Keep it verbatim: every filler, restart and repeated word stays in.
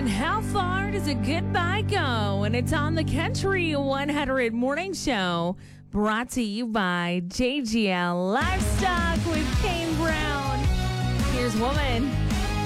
And how far does a goodbye go? And it's on the Country one hundred Morning Show, brought to you by J G L Livestock with Kane Brown. Here's Woman.